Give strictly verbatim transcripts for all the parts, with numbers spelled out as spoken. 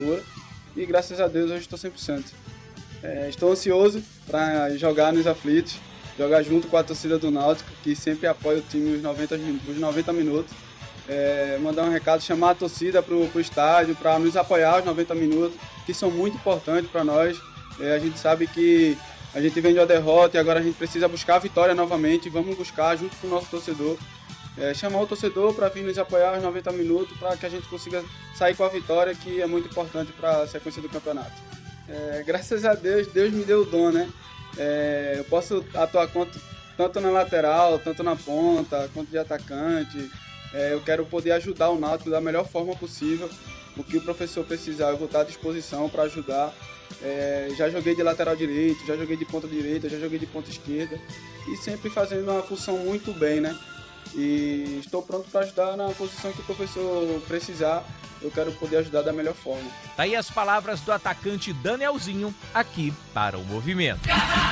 e graças a Deus hoje estou cem por cento. É, estou ansioso para jogar nos aflitos, jogar junto com a torcida do Náutico, que sempre apoia o time os noventa, os noventa minutos. É, mandar um recado, chamar a torcida para o estádio, para nos apoiar os noventa minutos, que são muito importantes para nós. É, a gente sabe que a gente vem de uma derrota e agora a gente precisa buscar a vitória novamente. Vamos buscar junto com o nosso torcedor. É, chamar o torcedor para vir nos apoiar os noventa minutos, para que a gente consiga sair com a vitória, que é muito importante para a sequência do campeonato. É, graças a Deus, Deus me deu o dom, né? É, eu posso atuar tanto na lateral, tanto na ponta, quanto de atacante. É, eu quero poder ajudar o Náutico da melhor forma possível. O que o professor precisar, eu vou estar à disposição para ajudar. É, já joguei de lateral direito, já joguei de ponta direita, já joguei de ponta esquerda. E sempre fazendo uma função muito bem, né? E estou pronto para ajudar na posição que o professor precisar. Eu quero poder ajudar da melhor forma. Tá aí as palavras do atacante Danielzinho, aqui para o Movimento.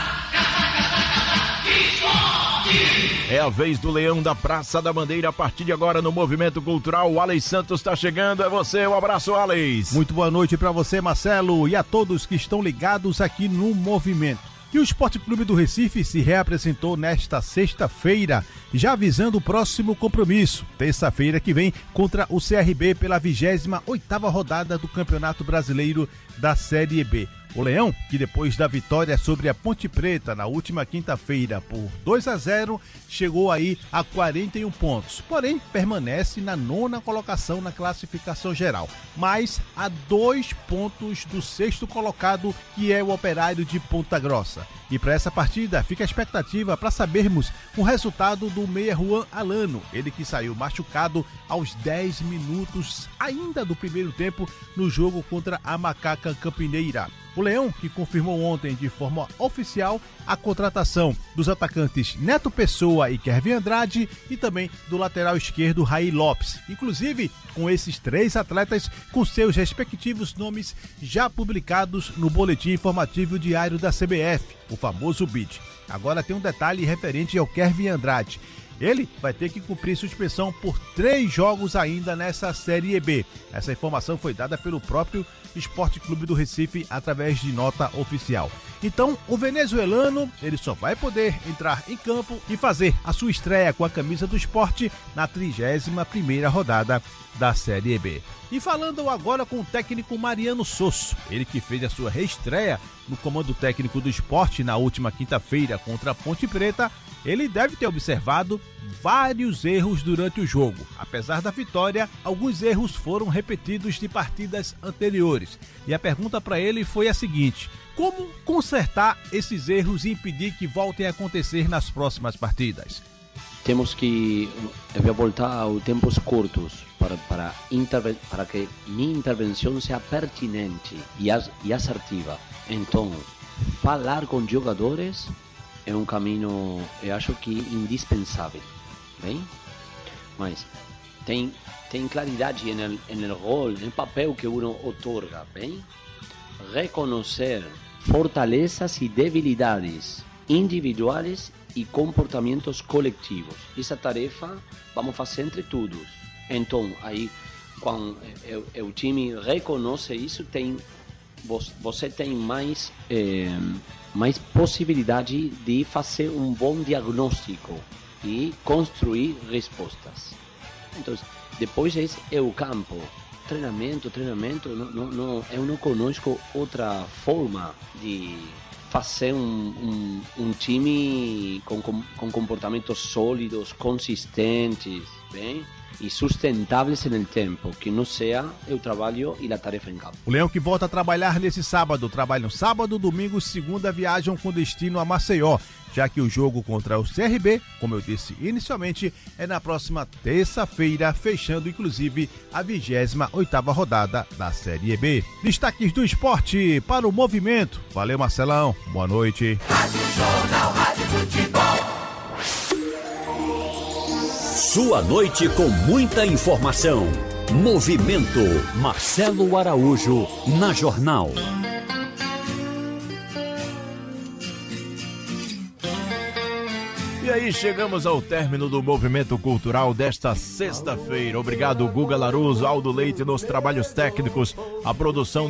É a vez do Leão da Praça da Bandeira. A partir de agora no Movimento Cultural, o Alex Santos está chegando. É você, um abraço, Alex. Muito boa noite para você, Marcelo, e a todos que estão ligados aqui no Movimento. E o Esporte Clube do Recife se reapresentou nesta sexta-feira, já avisando o próximo compromisso, terça-feira que vem, contra o C R B pela vigésima oitava rodada do Campeonato Brasileiro da Série B. O Leão, que depois da vitória sobre a Ponte Preta na última quinta-feira por dois a zero, chegou aí a quarenta e um pontos, porém permanece na nona colocação na classificação geral, mas a dois pontos do sexto colocado, que é o Operário de Ponta Grossa. E para essa partida fica a expectativa para sabermos o resultado do meia Juan Alano, ele que saiu machucado aos dez minutos ainda do primeiro tempo no jogo contra a Macaca Campineira. O Leão, que confirmou ontem de forma oficial a contratação dos atacantes Neto Pessoa e Kevin Andrade e também do lateral esquerdo Raí Lopes. Inclusive, com esses três atletas com seus respectivos nomes já publicados no Boletim Informativo Diário da C B F, o famoso B I D. Agora tem um detalhe referente ao Kevin Andrade. Ele vai ter que cumprir suspensão por três jogos ainda nessa Série B. Essa informação foi dada pelo próprio Esporte Clube do Recife através de nota oficial. Então, o venezuelano, ele só vai poder entrar em campo e fazer a sua estreia com a camisa do Sport na trigésima primeira rodada da Série B. E falando agora com o técnico Mariano Sosso, ele que fez a sua reestreia no comando técnico do Sport na última quinta-feira contra a Ponte Preta, ele deve ter observado vários erros durante o jogo. Apesar da vitória, alguns erros foram repetidos de partidas anteriores. E a pergunta para ele foi a seguinte: como consertar esses erros e impedir que voltem a acontecer nas próximas partidas? Temos que voltar a tempos curtos para, para, interve- para que minha intervenção seja pertinente e, as- e assertiva. Então, falar com jogadores é um caminho, eu acho que indispensável, bem? Mas tem, tem claridade no rol, no papel que uno otorga, bem? Reconhecer fortalezas e debilidades individuais e comportamentos coletivos. Essa tarefa vamos fazer entre todos. Então, aí, quando o time reconhece isso, tem, você tem mais, eh, mais possibilidade de fazer um bom diagnóstico e construir respostas. Então, depois é o campo. Treinamento, treinamento, não, não, não, eu não conheço outra forma de fazer um, um, um time com, com, com comportamentos sólidos, consistentes, bem? E sustentáveis no tempo, que não seja o trabalho e a tarefa em campo. O Leão, que volta a trabalhar nesse sábado, trabalha no sábado, domingo, segunda, viajam com destino a Maceió, já que o jogo contra o C R B, como eu disse inicialmente, é na próxima terça-feira, fechando inclusive a vigésima oitava rodada da Série B. Destaques do esporte para o Movimento. Valeu, Marcelão. Boa noite. Rádio Jornal, Rádio Futebol. Sua noite com muita informação. Movimento. Marcelo Araújo na Jornal. E aí chegamos ao término do movimento cultural desta sexta-feira. Obrigado, Guga Laruso, Aldo Leite nos trabalhos técnicos, a produção